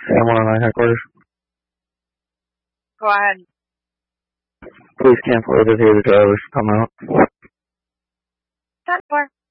Sam 109 headquarters. Go ahead. Please cancel it. Here the drivers come out. 10-4.